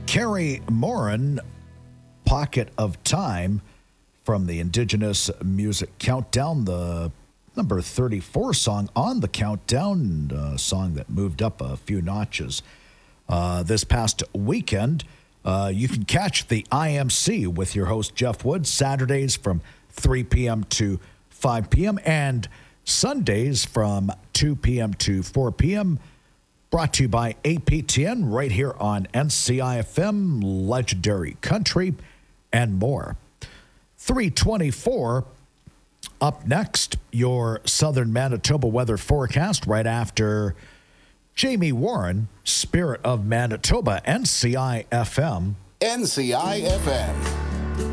Carrie Morin, Pocket of Time from the Indigenous Music Countdown, the number 34 song on the countdown, a song that moved up a few notches this past weekend. You can catch the IMC with your host, Jeff Wood, Saturdays from 3 p.m. to 5 p.m. and Sundays from 2 p.m. to 4 p.m. Brought to you by APTN right here on NCIFM, Legendary Country, and more. 324 up next, your southern Manitoba weather forecast right after Jamie Warren, Spirit of Manitoba, NCIFM. NCIFM.